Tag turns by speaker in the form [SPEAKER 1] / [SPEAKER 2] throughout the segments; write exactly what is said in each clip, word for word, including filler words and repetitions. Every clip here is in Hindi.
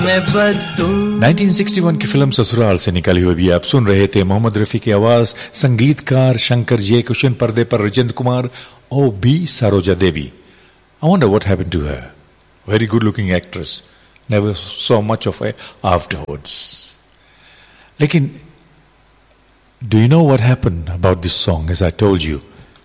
[SPEAKER 1] उन्नीस सौ इकसठ की फिल्म ससुराल से निकली हुई भी आप सुन रहे थे। मोहम्मद रफी की आवाज, संगीतकार शंकर जयकिशन, पर्दे पर राजेंद्र कुमार और B Saroja Devi. I wonder what happened to her. Very good looking actress. Never saw much of her afterwards. लेकिन do you know what happened about this song? As I told you,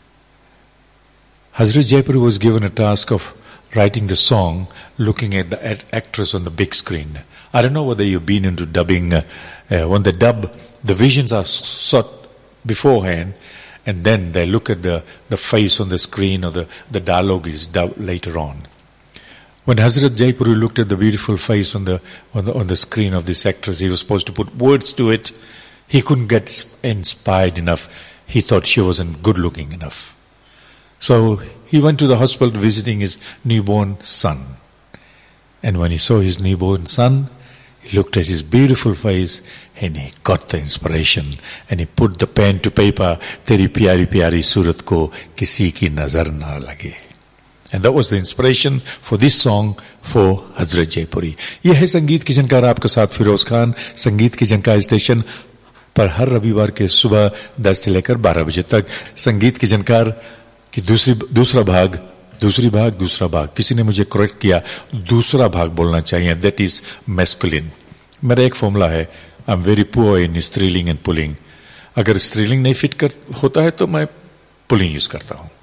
[SPEAKER 1] Hazrat Jaipuri was given a task of writing the song looking at the actress on the big screen. I don't know whether you've been into dubbing. Uh, uh, when they dub, the visions are shot beforehand, and then they look at the, the face on the screen, or the, the dialogue is dubbed later on. When Hazrat Jaipuri looked at the beautiful face on the, on the on the screen of this actress, he was supposed to put words to it. He couldn't get inspired enough. He thought she wasn't good looking enough. So he went to the hospital visiting his newborn son. And when he saw his newborn son, he looked at his beautiful face and he got the inspiration. And he put the pen to paper, Teri pyari pyari surat ko kisi ki nazar na lage. And that was the inspiration for this song for Hazrat Jaipuri. यह है संगीत की झनकार, आपके साथ फिरोज खान। संगीत की झनकार स्टेशन पर हर रविवार के सुबह दस से लेकर बारह बजे तक संगीत की झनकार की दूसरी दूसरा भाग दूसरी भाग दूसरा भाग किसी ने मुझे करेक्ट किया, दूसरा भाग बोलना चाहिए, दैट इज मैस्कुलिन। मेरा एक फॉर्मूला है, I am very poor in स्त्रीलिंग एंड पुलिंग। अगर स्त्रीलिंग नहीं फिट कर होता है तो मैं पुलिंग यूज करता हूं।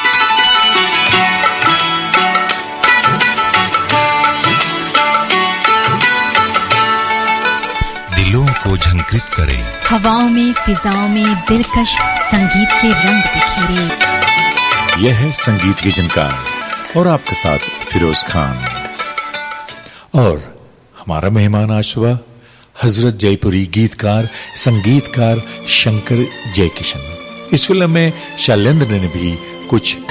[SPEAKER 2] दिलों को झंकृत करे,
[SPEAKER 3] हवाओं में फिजाओं में दिलकश संगीत के रंग बिखेरे।
[SPEAKER 1] यह है संगीत की झनकार और आपके साथ फिरोज खान। और हमारा मेहमान आज सुबह हजरत जयपुरी गीतकार संगीतकार शंकर जयकिशन। इस फिल्म में शैलेंद्र ने भी कुछ